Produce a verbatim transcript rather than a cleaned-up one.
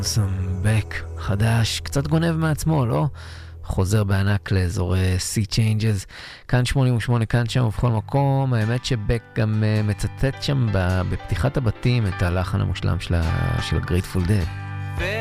בק חדש, קצת גונב מעצמו, לא? חוזר בענק לאזורי סי צ'יינג'ז, כאן שמונים ושמונה, כאן שם ובכל מקום. האמת שבק גם uh, מצטט שם בפתיחת הבתים את הלחן המושלם של הגרייטפול דד.